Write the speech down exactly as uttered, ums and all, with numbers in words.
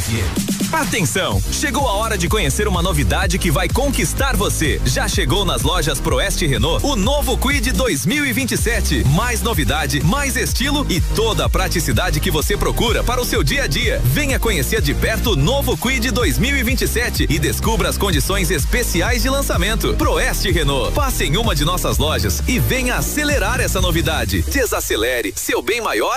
F M. Atenção! Chegou a hora de conhecer uma novidade que vai conquistar você. Já chegou nas lojas Proeste Renault o novo Kwid dois mil e vinte e sete. Mais novidade, mais estilo e toda a praticidade que você procura para o seu dia a dia. Venha conhecer de perto o novo Kwid dois mil e vinte e sete e descubra as condições especiais de lançamento. Proeste Renault. Passe em uma de nossas lojas e venha acelerar essa novidade. Desacelere, seu bem maior